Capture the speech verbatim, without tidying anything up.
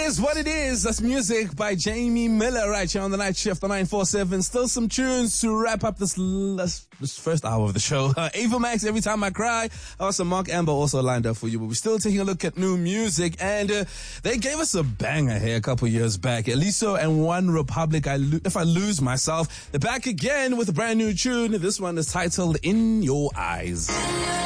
is what it is. That's music by Jamie Miller right here on the night shift on nine four seven. Still some tunes to wrap up this last, this first hour of the show. Uh, Ava Max, Every Time I Cry. Also, Mark Amber also lined up for you. But we're still taking a look at new music. And uh, they gave us a banger here a couple years back. Eliso and One Republic, I Lo- If I Lose Myself. They're back again with a brand new tune. This one is titled In Your Eyes.